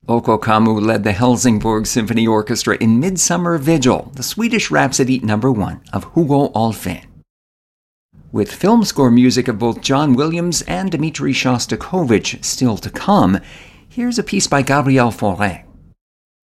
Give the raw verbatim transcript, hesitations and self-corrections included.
Oko Kamu led the Helsingborg Symphony Orchestra in Midsummer Vigil, the Swedish Rhapsody number one of Hugo Olfin. With film score music of both John Williams and Dmitri Shostakovich still to come, here's a piece by Gabriel Fauré.